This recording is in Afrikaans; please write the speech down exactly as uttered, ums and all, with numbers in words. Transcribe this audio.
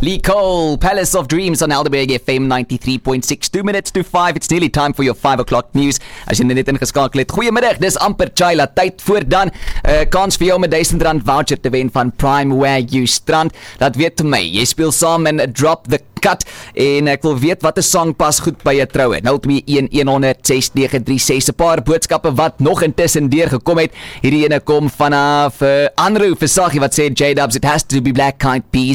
Lee Cole, Palace of Dreams on Helderberg F M ninety-three point six. Two minutes to five. It's nearly time for your five o'clock news. As jy net ingeskakel het. Goeiemiddag, dis amper Chila tyd voor dan. Uh, kans vir jou om 'n duisend rand voucher te wen van Prime Wagyu Strand. Dat weet vir my. Jy speel saam in Drop the Cut en ek wil weet wat 'n song pas goed by 'n troue. nul twee een een honderd ses nege drie ses. 'n Paar boodskappe wat nog intussen deur gekom het. Hierdie ene kom vanaf uh, Anroo Versagie wat sê J-Dubs, it has to be Black Eyed Peas.